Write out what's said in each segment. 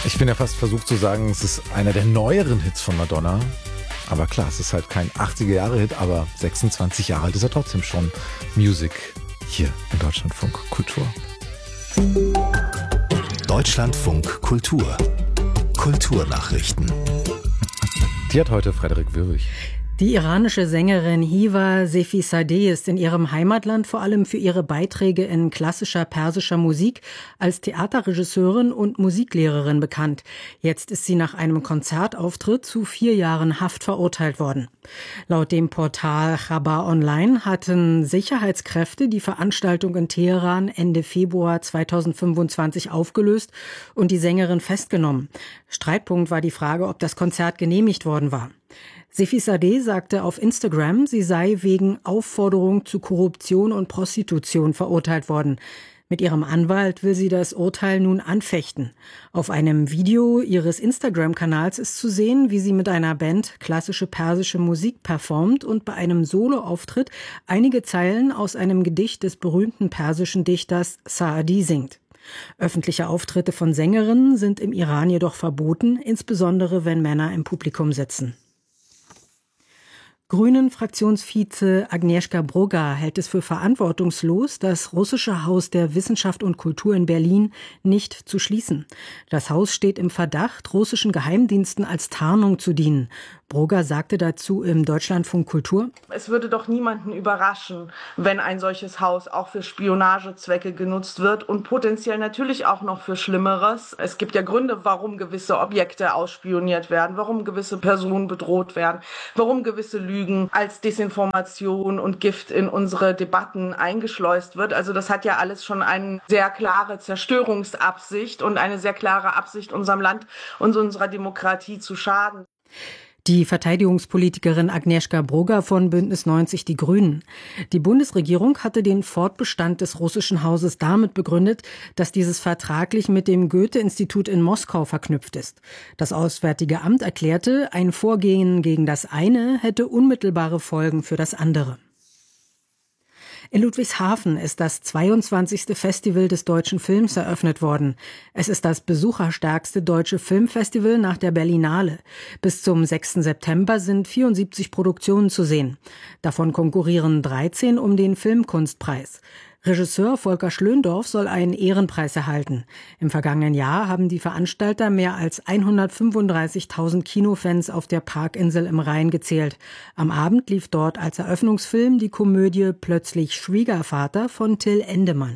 Ich bin ja fast versucht zu sagen, es ist einer der neueren Hits von Madonna. Aber klar, es ist halt kein 80er-Jahre-Hit, aber 26 Jahre alt ist er trotzdem schon. Music hier in Deutschlandfunk Kultur. Deutschlandfunk Kultur. Kulturnachrichten. Die hat heute Frederik Wirwig. Die iranische Sängerin Hiva Sefizadeh ist in ihrem Heimatland vor allem für ihre Beiträge in klassischer persischer Musik als Theaterregisseurin und Musiklehrerin bekannt. Jetzt ist sie nach einem Konzertauftritt zu 4 Jahren Haft verurteilt worden. Laut dem Portal Khabar Online hatten Sicherheitskräfte die Veranstaltung in Teheran Ende Februar 2025 aufgelöst und die Sängerin festgenommen. Streitpunkt war die Frage, ob das Konzert genehmigt worden war. Sefizadeh sagte auf Instagram, sie sei wegen Aufforderung zu Korruption und Prostitution verurteilt worden. Mit ihrem Anwalt will sie das Urteil nun anfechten. Auf einem Video ihres Instagram-Kanals ist zu sehen, wie sie mit einer Band klassische persische Musik performt und bei einem Soloauftritt einige Zeilen aus einem Gedicht des berühmten persischen Dichters Saadi singt. Öffentliche Auftritte von Sängerinnen sind im Iran jedoch verboten, insbesondere wenn Männer im Publikum sitzen. Grünen-Fraktionsvize Agnieszka Broga hält es für verantwortungslos, das russische Haus der Wissenschaft und Kultur in Berlin nicht zu schließen. Das Haus steht im Verdacht, russischen Geheimdiensten als Tarnung zu dienen. Broga sagte dazu im Deutschlandfunk Kultur: Es würde doch niemanden überraschen, wenn ein solches Haus auch für Spionagezwecke genutzt wird und potenziell natürlich auch noch für Schlimmeres. Es gibt ja Gründe, warum gewisse Objekte ausspioniert werden, warum gewisse Personen bedroht werden, warum gewisse Lügen als Desinformation und Gift in unsere Debatten eingeschleust wird. Also das hat ja alles schon eine sehr klare Zerstörungsabsicht und eine sehr klare Absicht, unserem Land und unserer Demokratie zu schaden. Die Verteidigungspolitikerin Agnieszka Broga von Bündnis 90 Die Grünen. Die Bundesregierung hatte den Fortbestand des russischen Hauses damit begründet, dass dieses vertraglich mit dem Goethe-Institut in Moskau verknüpft ist. Das Auswärtige Amt erklärte, ein Vorgehen gegen das eine hätte unmittelbare Folgen für das andere. In Ludwigshafen ist das 22. Festival des deutschen Films eröffnet worden. Es ist das besucherstärkste deutsche Filmfestival nach der Berlinale. Bis zum 6. September sind 74 Produktionen zu sehen. Davon konkurrieren 13 um den Filmkunstpreis. Regisseur Volker Schlöndorff soll einen Ehrenpreis erhalten. Im vergangenen Jahr haben die Veranstalter mehr als 135.000 Kinofans auf der Parkinsel im Rhein gezählt. Am Abend lief dort als Eröffnungsfilm die Komödie Plötzlich Schwiegervater von Till Endemann.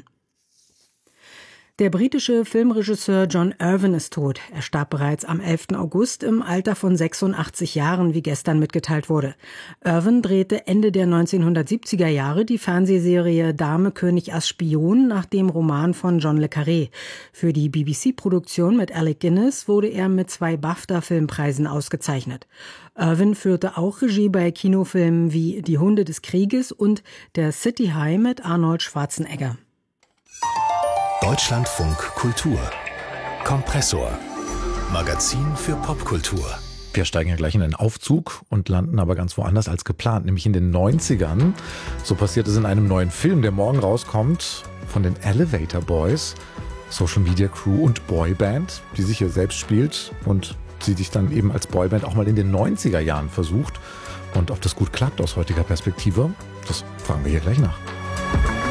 Der britische Filmregisseur John Irwin ist tot. Er starb bereits am 11. August im Alter von 86 Jahren, wie gestern mitgeteilt wurde. Irwin drehte Ende der 1970er Jahre die Fernsehserie Dame König als Spion nach dem Roman von John le Carré. Für die BBC-Produktion mit Alec Guinness wurde er mit 2 BAFTA-Filmpreisen ausgezeichnet. Irwin führte auch Regie bei Kinofilmen wie Die Hunde des Krieges und Der City High mit Arnold Schwarzenegger. Deutschlandfunk Kultur. Kompressor. Magazin für Popkultur. Wir steigen ja gleich in einen Aufzug und landen aber ganz woanders als geplant, nämlich in den 90ern. So passiert es in einem neuen Film, der morgen rauskommt, von den Elevator Boys, Social Media Crew und Boyband, die sich hier selbst spielt und sie sich dann eben als Boyband auch mal in den 90er Jahren versucht. Und ob das gut klappt aus heutiger Perspektive, das fragen wir hier gleich nach.